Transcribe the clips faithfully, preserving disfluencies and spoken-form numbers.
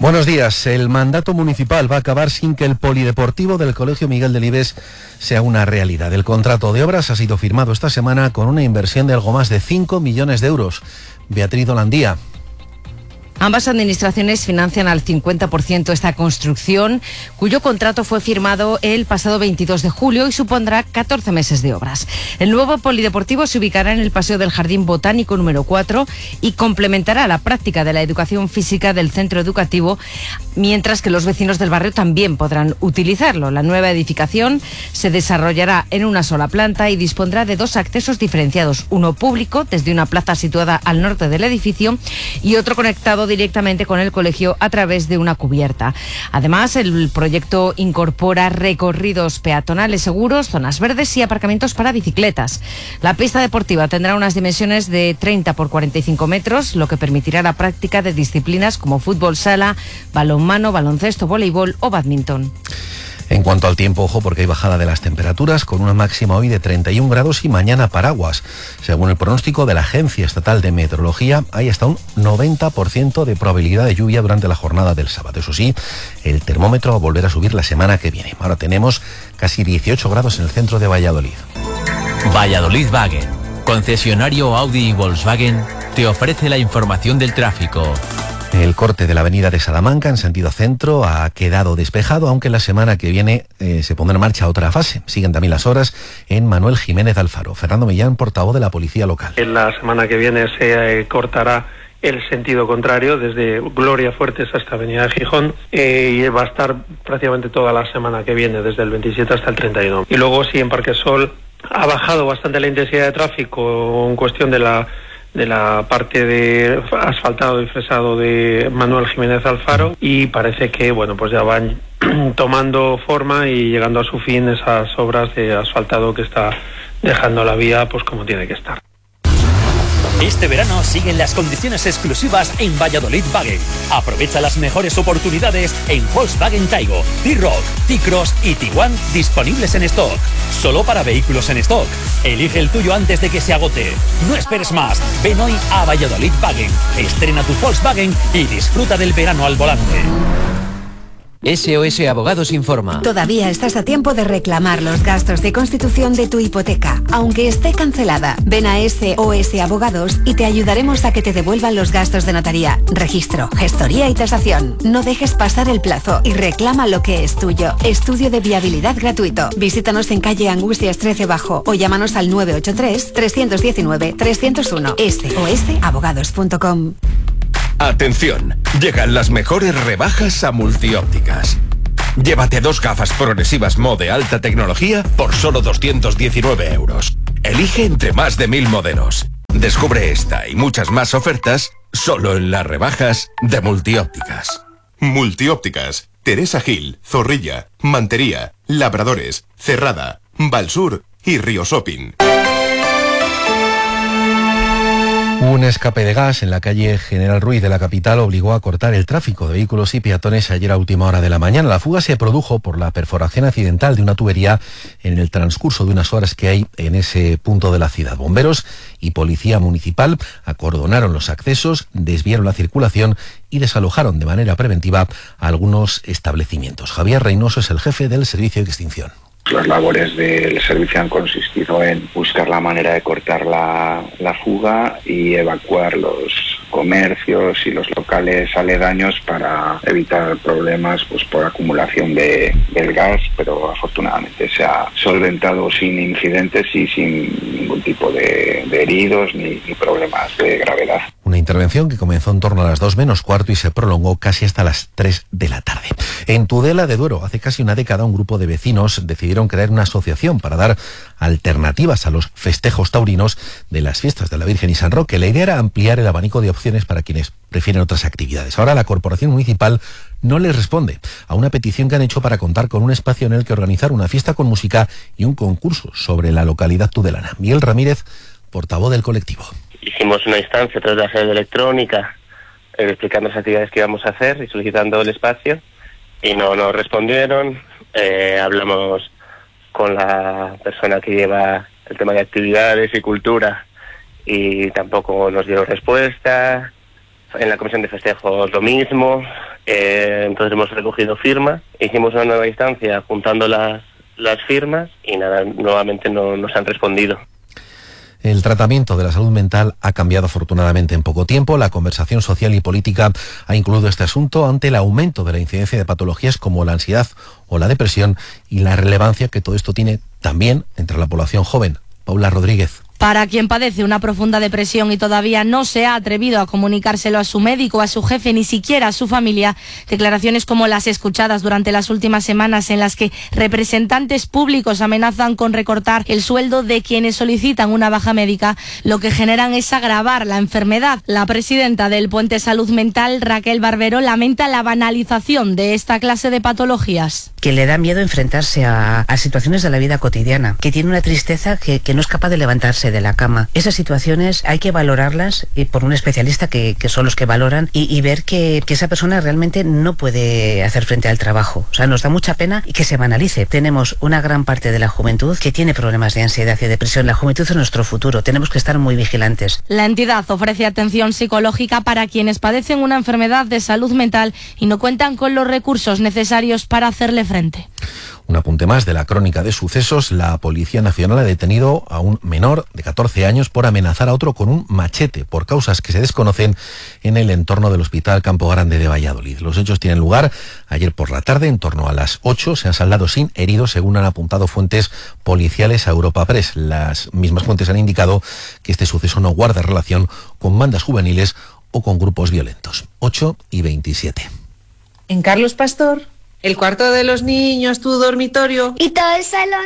Buenos días. El mandato municipal va a acabar sin que el polideportivo del Colegio Miguel Delibes sea una realidad. El contrato de obras ha sido firmado esta semana con una inversión de algo más de cinco millones de euros. Beatriz Holandía. Ambas administraciones financian al cincuenta por ciento esta construcción, cuyo contrato fue firmado el pasado veintidós de julio y supondrá catorce meses de obras. El nuevo polideportivo se ubicará en el Paseo del Jardín Botánico número cuatro y complementará la práctica de la educación física del centro educativo, mientras que los vecinos del barrio también podrán utilizarlo. La nueva edificación se desarrollará en una sola planta y dispondrá de dos accesos diferenciados, uno público desde una plaza situada al norte del edificio y otro conectado directamente con el colegio a través de una cubierta. Además, el proyecto incorpora recorridos peatonales seguros, zonas verdes y aparcamientos para bicicletas. La pista deportiva tendrá unas dimensiones de treinta por cuarenta y cinco metros, lo que permitirá la práctica de disciplinas como fútbol sala, balonmano, baloncesto, voleibol o bádminton. En cuanto al tiempo, ojo, porque hay bajada de las temperaturas, con una máxima hoy de treinta y un grados y mañana paraguas. Según el pronóstico de la Agencia Estatal de Meteorología, hay hasta un noventa por ciento de probabilidad de lluvia durante la jornada del sábado. Eso sí, el termómetro va a volver a subir la semana que viene. Ahora tenemos casi dieciocho grados en el centro de Valladolid. Valladolid Wagen, concesionario Audi y Volkswagen, te ofrece la información del tráfico. El corte de la avenida de Salamanca en sentido centro ha quedado despejado, aunque la semana que viene eh, se pondrá en marcha otra fase. Siguen también las horas en Manuel Jiménez Alfaro. Fernando Millán, portavoz de la Policía Local. En la semana que viene se eh, cortará el sentido contrario, desde Gloria Fuertes hasta Avenida de Gijón, eh, y va a estar prácticamente toda la semana que viene, desde el veintisiete hasta el treinta y uno. Y luego sí, en Parquesol ha bajado bastante la intensidad de tráfico en cuestión de la de la parte de asfaltado y fresado de Manuel Jiménez Alfaro, y parece que bueno pues ya van tomando forma y llegando a su fin esas obras de asfaltado que está dejando la vía pues como tiene que estar. Este verano siguen las condiciones exclusivas en Valladolid Wagen. Aprovecha las mejores oportunidades en Volkswagen Taigo, T-Roc, T-Cross y Tiguan disponibles en stock. Solo para vehículos en stock. Elige el tuyo antes de que se agote. No esperes más. Ven hoy a Valladolid Wagen. Estrena tu Volkswagen y disfruta del verano al volante. S O S Abogados informa. Todavía estás a tiempo de reclamar los gastos de constitución de tu hipoteca, aunque esté cancelada. Ven a S O S Abogados y te ayudaremos a que te devuelvan los gastos de notaría, registro, gestoría y tasación. No dejes pasar el plazo y reclama lo que es tuyo. Estudio de viabilidad gratuito. Visítanos en calle Angustias trece Bajo o llámanos al nueve ocho tres, tres uno nueve, tres cero uno. S O S abogados punto com. Atención, llegan las mejores rebajas a Multiópticas. Llévate dos gafas progresivas Mo de alta tecnología por solo doscientos diecinueve euros. Elige entre más de mil modelos. Descubre esta y muchas más ofertas solo en las rebajas de Multiópticas. Multiópticas, Teresa Gil, Zorrilla, Mantería, Labradores, Cerrada, Valsur y Río Shopping. Un escape de gas en la calle General Ruiz de la capital obligó a cortar el tráfico de vehículos y peatones ayer a última hora de la mañana. La fuga se produjo por la perforación accidental de una tubería en el transcurso de unas horas que hay en ese punto de la ciudad. Bomberos y policía municipal acordonaron los accesos, desviaron la circulación y desalojaron de manera preventiva a algunos establecimientos. Javier Reynoso es el jefe del servicio de extinción. Las labores del servicio han consistido en buscar la manera de cortar la, la fuga y evacuar los comercios y los locales aledaños para evitar problemas pues por acumulación de, del gas, pero afortunadamente se ha solventado sin incidentes y sin ningún tipo de, de heridos ni, ni problemas de gravedad. Una intervención que comenzó en torno a las dos menos cuarto y se prolongó casi hasta las tres de la tarde. En Tudela de Duero, hace casi una década, un grupo de vecinos decidieron crear una asociación para dar alternativas a los festejos taurinos de las fiestas de la Virgen y San Roque. La idea era ampliar el abanico de opciones para quienes prefieren otras actividades. Ahora la Corporación Municipal no les responde a una petición que han hecho para contar con un espacio en el que organizar una fiesta con música y un concurso sobre la localidad tudelana. Miguel Ramírez, portavoz del colectivo. Hicimos una instancia a través de la sede electrónica eh, explicando las actividades que íbamos a hacer y solicitando el espacio y no nos respondieron. Eh, hablamos con la persona que lleva el tema de actividades y cultura y tampoco nos dio respuesta. En la comisión de festejos lo mismo. Eh, entonces hemos recogido firmas, hicimos una nueva instancia juntando las, las firmas y nada, nuevamente no nos han respondido. El tratamiento de la salud mental ha cambiado afortunadamente en poco tiempo. La conversación social y política ha incluido este asunto ante el aumento de la incidencia de patologías como la ansiedad o la depresión y la relevancia que todo esto tiene también entre la población joven. Paula Rodríguez. Para quien padece una profunda depresión y todavía no se ha atrevido a comunicárselo a su médico, a su jefe, ni siquiera a su familia, declaraciones como las escuchadas durante las últimas semanas en las que representantes públicos amenazan con recortar el sueldo de quienes solicitan una baja médica, lo que generan es agravar la enfermedad. La presidenta del Puente Salud Mental, Raquel Barbero, lamenta la banalización de esta clase de patologías. Que le da miedo enfrentarse a, a situaciones de la vida cotidiana, que tiene una tristeza que, que no es capaz de levantarse de la cama. Esas situaciones hay que valorarlas y por un especialista que, que son los que valoran y, y ver que, que esa persona realmente no puede hacer frente al trabajo. O sea, nos da mucha pena y que se banalice. Tenemos una gran parte de la juventud que tiene problemas de ansiedad y depresión. La juventud es nuestro futuro. Tenemos que estar muy vigilantes. La entidad ofrece atención psicológica para quienes padecen una enfermedad de salud mental y no cuentan con los recursos necesarios para hacerle frente. Un apunte más de la crónica de sucesos. La Policía Nacional ha detenido a un menor de catorce años por amenazar a otro con un machete por causas que se desconocen en el entorno del Hospital Campo Grande de Valladolid. Los hechos tienen lugar ayer por la tarde, en torno a las ocho. Se han saldado sin heridos, según han apuntado fuentes policiales a Europa Press. Las mismas fuentes han indicado que este suceso no guarda relación con bandas juveniles o con grupos violentos. ocho y veintisiete. En Carlos Pastor, el cuarto de los niños, tu dormitorio y todo el salón.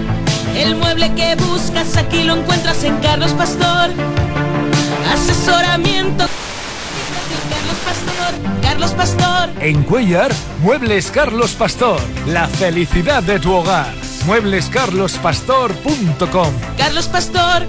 El mueble que buscas aquí lo encuentras en Carlos Pastor. Asesoramiento. Carlos Pastor, Carlos Pastor. En Cuéllar, Muebles Carlos Pastor. La felicidad de tu hogar. muebles carlos pastor punto com. Carlos Pastor.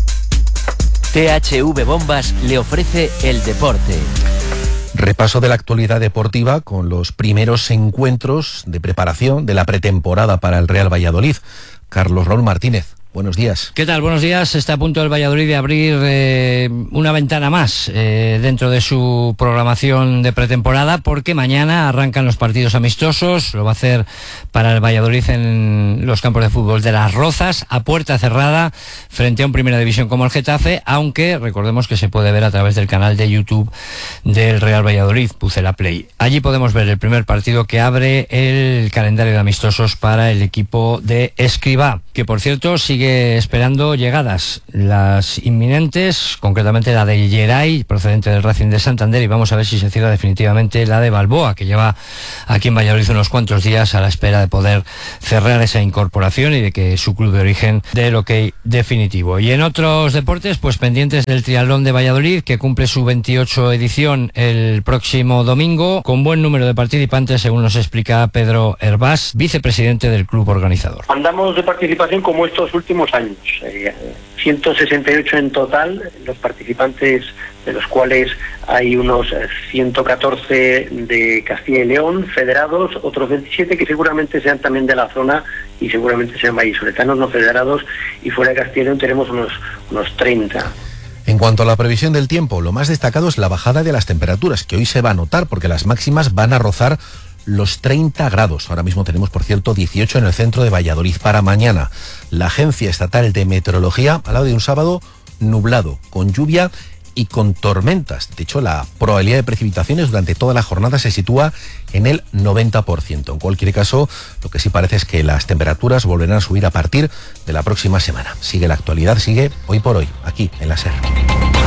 T H V Bombas le ofrece el deporte. Repaso de la actualidad deportiva con los primeros encuentros de preparación de la pretemporada para el Real Valladolid. Carlos Raúl Martínez, buenos días. ¿Qué tal? Buenos días. Está a punto el Valladolid de abrir eh, una ventana más eh, dentro de su programación de pretemporada, porque mañana arrancan los partidos amistosos. Lo va a hacer para el Valladolid en los campos de fútbol de Las Rozas, a puerta cerrada, frente a un Primera División como el Getafe, aunque recordemos que se puede ver a través del canal de YouTube del Real Valladolid, Pucela Play. Allí podemos ver el primer partido que abre el calendario de amistosos para el equipo de Escribá, que por cierto sigue esperando llegadas, las inminentes, concretamente la de Geray, procedente del Racing de Santander, y vamos a ver si se cierra definitivamente la de Balboa, que lleva aquí en Valladolid unos cuantos días a la espera de poder cerrar esa incorporación y de que su club de origen dé el ok definitivo. Y en otros deportes, pues pendientes del triatlón de Valladolid, que cumple su veintiocho edición el próximo domingo, con buen número de participantes, según nos explica Pedro Herbás, vicepresidente del club organizador. Andamos de participación como estos últimos años, eh, ciento sesenta y ocho en total, los participantes, de los cuales hay unos ciento catorce de Castilla y León, federados, otros veintisiete que seguramente sean también de la zona y seguramente sean vallisoletanos no federados, y fuera de Castilla y León tenemos unos, unos treinta. En cuanto a la previsión del tiempo, lo más destacado es la bajada de las temperaturas, que hoy se va a notar porque las máximas van a rozar los treinta grados. Ahora mismo tenemos, por cierto, dieciocho en el centro de Valladolid. Para mañana, la Agencia Estatal de Meteorología ha hablado de un sábado nublado, con lluvia y con tormentas. De hecho, la probabilidad de precipitaciones durante toda la jornada se sitúa en el noventa por ciento. En cualquier caso, lo que sí parece es que las temperaturas volverán a subir a partir de la próxima semana. Sigue la actualidad, sigue hoy por hoy, aquí en la SER.